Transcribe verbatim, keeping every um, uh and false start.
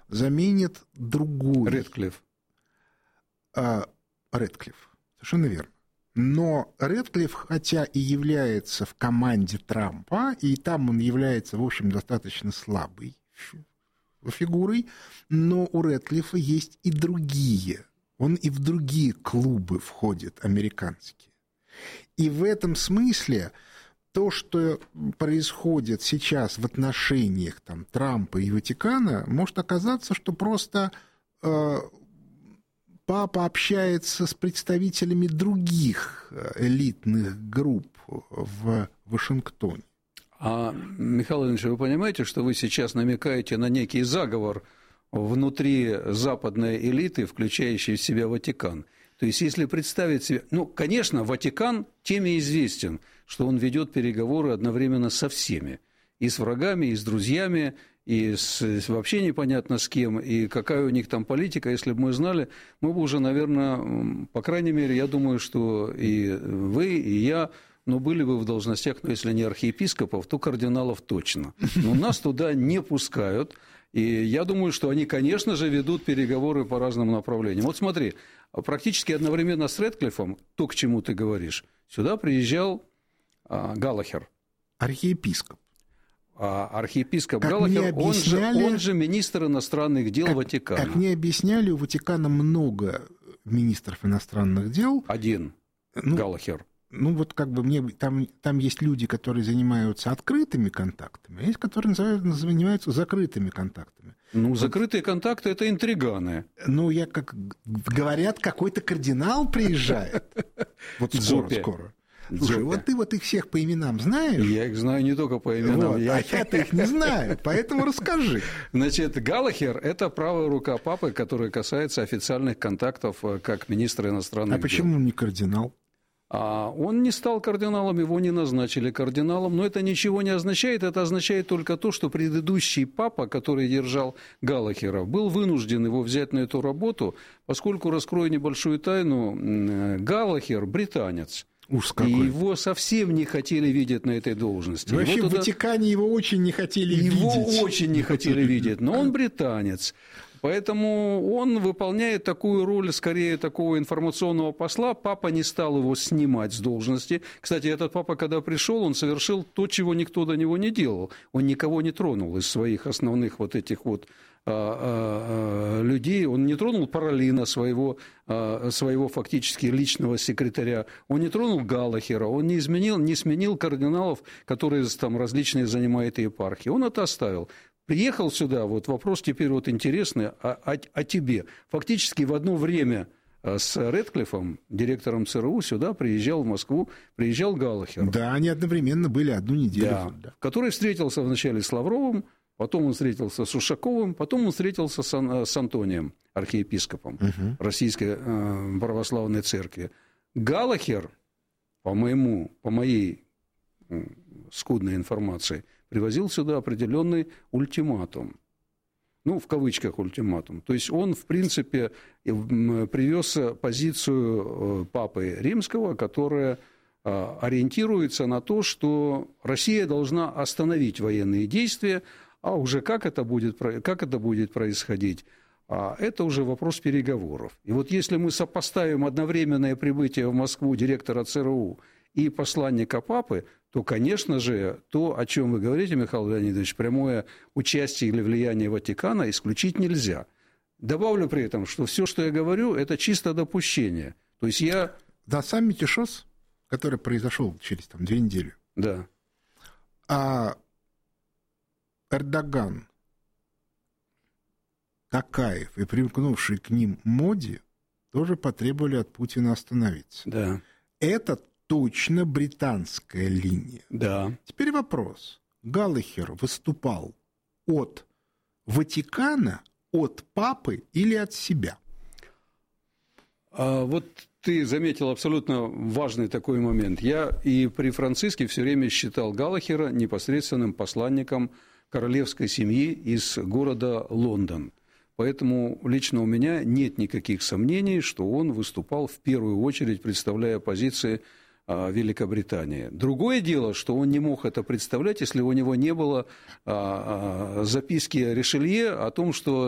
заменит другой. Рэдклифф. А, Рэдклифф, совершенно верно. Но Рэдклифф, хотя и является в команде Трампа, и там он является, в общем, достаточно слабой фигурой, но у Рэдклиффа есть и другие. Он и в другие клубы входит, американские. И в этом смысле то, что происходит сейчас в отношениях там, Трампа и Ватикана, может оказаться, что просто э, папа общается с представителями других элитных групп в Вашингтоне. А, Михаил Ильич, вы понимаете, что вы сейчас намекаете на некий заговор внутри западной элиты, включающей в себя Ватикан? То есть, если представить себе... Ну, конечно, Ватикан тем и известен, что он ведет переговоры одновременно со всеми. И с врагами, и с друзьями, и с, вообще непонятно с кем, и какая у них там политика. Если бы мы знали, мы бы уже, наверное, по крайней мере, я думаю, что и вы, и я... но были бы в должностях, ну, если не архиепископов, то кардиналов точно. Но нас туда не пускают, и я думаю, что они, конечно же, ведут переговоры по разным направлениям. Вот смотри, практически одновременно с Рэдклиффом, то, к чему ты говоришь, сюда приезжал а, Галлахер. Архиепископ. А архиепископ как Галлахер, он же, он же министр иностранных дел как, Ватикана. Как мне объясняли, у Ватикана много министров иностранных дел. Один, ну, Галлахер. Ну, вот как бы мне... Там, там есть люди, которые занимаются открытыми контактами, а есть, которые занимаются закрытыми контактами. Ну, вот. Закрытые контакты – это интриганы. Ну, я как... Говорят, какой-то кардинал приезжает. Вот скоро, скоро. Слушай, вот ты вот их всех по именам знаешь? Я их знаю не только по именам. Вот, я... А я-то их не знаю, поэтому расскажи. Значит, Галлахер – это правая рука папы, которая касается официальных контактов как министра иностранных дел. А почему он не кардинал? А он не стал кардиналом, его не назначили кардиналом, но это ничего не означает. Это означает только то, что предыдущий папа, который держал Галлахера, был вынужден его взять на эту работу, поскольку, раскрою небольшую тайну, Галлахер – британец. Уж какой. И его совсем не хотели видеть на этой должности. Вообще его в туда... Ватикане его очень не хотели его видеть. Его очень не хотели видеть, но он британец. Поэтому он выполняет такую роль, скорее, такого информационного посла. Папа не стал его снимать с должности. Кстати, этот папа, когда пришел, он совершил то, чего никто до него не делал. Он никого не тронул из своих основных вот этих вот а, а, людей. Он не тронул Паролина, своего, а, своего фактически личного секретаря. Он не тронул Галлахера. Он не изменил, не сменил кардиналов, которые там различные занимают епархии. Он это оставил. Приехал сюда, вот вопрос теперь вот интересный, о, о, о тебе. Фактически в одно время с Рэдклиффом, директором ЦРУ, сюда приезжал в Москву, приезжал Галлахер. Да, они одновременно были одну неделю. Да, да. Который встретился вначале с Лавровым, потом он встретился с Ушаковым, потом он встретился с, Ан, с Антонием, архиепископом угу. Российской э, православной церкви. Галлахер, по моему, по моей э, скудной информации, привозил сюда определенный ультиматум. Ну, в кавычках ультиматум. То есть он, в принципе, привез позицию папы Римского, которая ориентируется на то, что Россия должна остановить военные действия, а уже как это будет, как это будет происходить, это уже вопрос переговоров. И вот если мы сопоставим одновременное прибытие в Москву директора ЦРУ и посланника папы, то, конечно же, то, о чем вы говорите, Михаил Леонидович, прямое участие или влияние Ватикана исключить нельзя. Добавлю при этом, что все, что я говорю, это чисто допущение. То есть я... На саммите ШОС, который произошел через там, две недели, да. а Эрдоган, Токаев и примкнувший к ним Моди тоже потребовали от Путина остановиться. Да. Это точно британская линия. Да. Теперь вопрос. Галлахер выступал от Ватикана, от папы или от себя? А вот ты заметил абсолютно важный такой момент. Я и при Франциске все время считал Галлахера непосредственным посланником королевской семьи из города Лондон. Поэтому лично у меня нет никаких сомнений, что он выступал в первую очередь, представляя позиции Великобритании. Другое дело, что он не мог это представлять, если у него не было записки Ришелье о том, что